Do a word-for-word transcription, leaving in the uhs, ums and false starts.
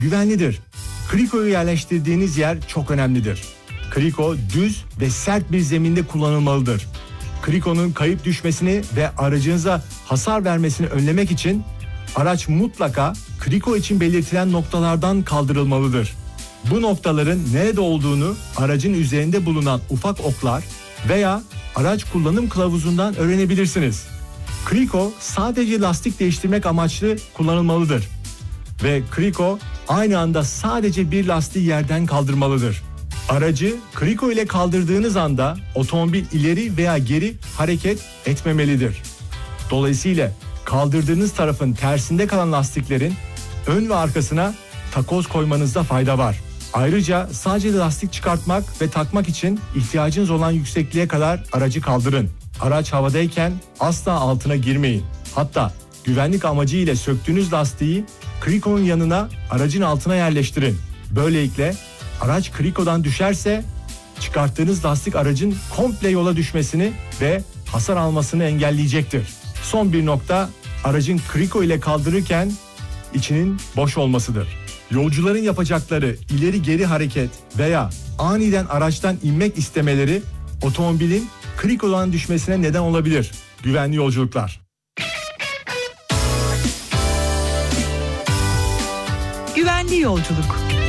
güvenlidir. Krikoyu yerleştirdiğiniz yer çok önemlidir. Kriko düz ve sert bir zeminde kullanılmalıdır. Krikonun kayıp düşmesini ve aracınıza hasar vermesini önlemek için araç mutlaka kriko için belirtilen noktalardan kaldırılmalıdır. Bu noktaların nerede olduğunu aracın üzerinde bulunan ufak oklar veya araç kullanım kılavuzundan öğrenebilirsiniz. Kriko sadece lastik değiştirmek amaçlı kullanılmalıdır ve kriko aynı anda sadece bir lastiği yerden kaldırmalıdır. Aracı kriko ile kaldırdığınız anda otomobil ileri veya geri hareket etmemelidir. Dolayısıyla kaldırdığınız tarafın tersinde kalan lastiklerin ön ve arkasına takoz koymanızda fayda var. Ayrıca sadece lastik çıkartmak ve takmak için ihtiyacınız olan yüksekliğe kadar aracı kaldırın. Araç havadayken asla altına girmeyin. Hatta güvenlik amacı ile söktüğünüz lastiği krikonun yanına aracın altına yerleştirin. Böylelikle araç krikodan düşerse çıkarttığınız lastik aracın komple yola düşmesini ve hasar almasını engelleyecektir. Son bir nokta aracın kriko ile kaldırırken içinin boş olmasıdır. Yolcuların yapacakları ileri geri hareket veya aniden araçtan inmek istemeleri otomobilin krikodan düşmesine neden olabilir. Güvenli yolculuklar. Güvenli yolculuk.